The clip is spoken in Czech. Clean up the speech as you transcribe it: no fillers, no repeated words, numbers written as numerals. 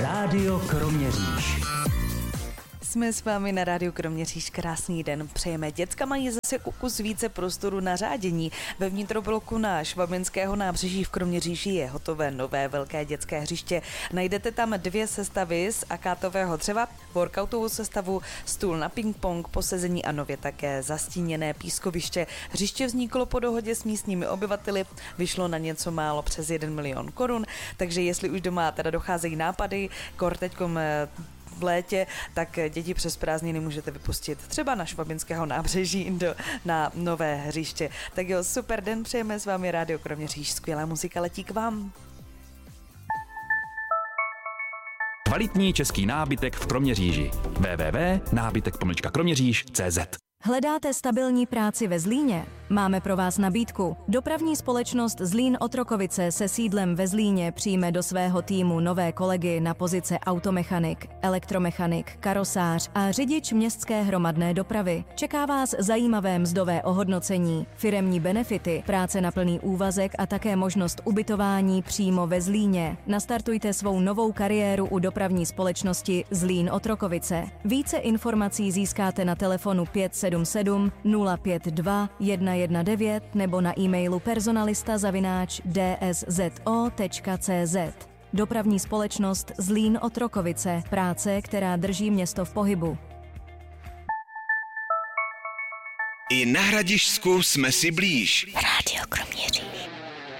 Rádio Kroměříž. Jsme s vámi na rádiu Kroměříž, krásný den přejeme. Děcka mají zase kus více prostoru na řádění. Ve vnitrobloku na Švabinského nábřeží v Kroměříži je hotové nové velké dětské hřiště. Najdete tam 2 sestavy z akátového dřeva, workoutovou sestavu, stůl na ping-pong, posezení a nově také zastíněné pískoviště. Hřiště vzniklo po dohodě s místními obyvateli, vyšlo na něco málo přes 1 milion korun, takže jestli už doma teda docházejí nápady, teďkom v létě, tak děti přes prázdniny můžete vypustit třeba na Švabinského nábřeží na nové hřiště. Tak jo, super den přejeme, s vámi Rádio Kroměříž, skvělá muzika letí k vám. Kvalitní český nábytek v Kroměříži. www.nábytek-kroměříž.cz. Hledáte stabilní práci ve Zlíně? Máme pro vás nabídku. Dopravní společnost Zlín Otrokovice se sídlem ve Zlíně přijme do svého týmu nové kolegy na pozice automechanik, elektromechanik, karosář a řidič městské hromadné dopravy. Čeká vás zajímavé mzdové ohodnocení, firemní benefity, práce na plný úvazek a také možnost ubytování přímo ve Zlíně. Nastartujte svou novou kariéru u dopravní společnosti Zlín Otrokovice. Více informací získáte na telefonu 577 052 119 nebo na e-mailu personalista@dsz.cz. Dopravní společnost Zlín Otrokovice. Práce, která drží město v pohybu. I na Hradišťsku jsme si blíž. Rádio Kroměříž.